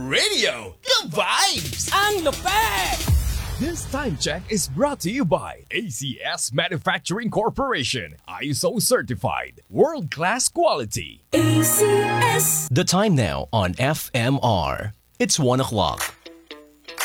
Radio, the vibes! Ang lupet! This time check is brought to you by ACS Manufacturing Corporation, ISO certified, world-class quality. ACS. The time now on FMR. It's 1 o'clock.